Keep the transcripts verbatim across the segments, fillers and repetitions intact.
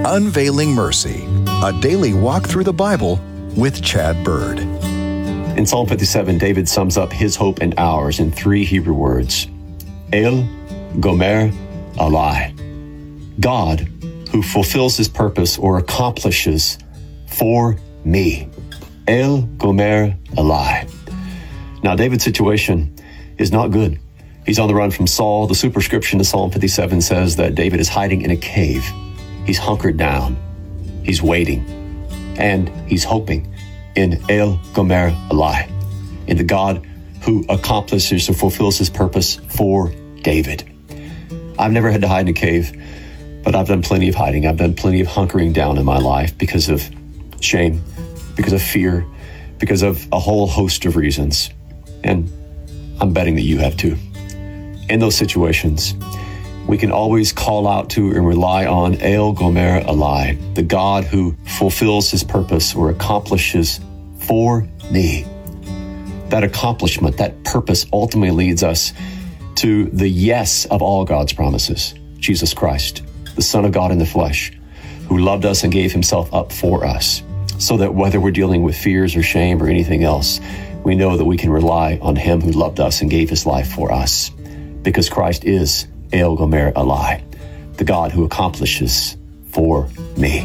Unveiling Mercy, a daily walk through the Bible with Chad Bird. In Psalm fifty-seven, David sums up his hope and ours in three Hebrew words. El Gomer Alai. God who fulfills his purpose or accomplishes for me. El Gomer Alai. Now, David's situation is not good. He's on the run from Saul. The superscription to Psalm fifty-seven says that David is hiding in a cave. He's hunkered down. He's waiting. And he's hoping in El Gomer Alai, in the God who accomplishes or fulfills his purpose for David. I've never had to hide in a cave, but I've done plenty of hiding. I've done plenty of hunkering down in my life because of shame, because of fear, because of a whole host of reasons. And I'm betting that you have too. In those situations, we can always call out to and rely on El Gomer Alai, the God who fulfills his purpose or accomplishes for me. That accomplishment, that purpose ultimately leads us to the yes of all God's promises, Jesus Christ, the Son of God in the flesh, who loved us and gave himself up for us, so that whether we're dealing with fears or shame or anything else, we know that we can rely on him who loved us and gave his life for us, because Christ is El Gomer Alai, the God who accomplishes for me.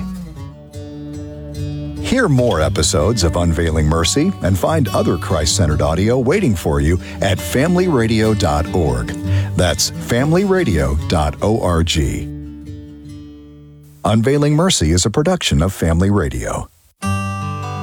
Hear more episodes of Unveiling Mercy and find other Christ-centered audio waiting for you at family radio dot org. That's family radio dot org. Unveiling Mercy is a production of Family Radio.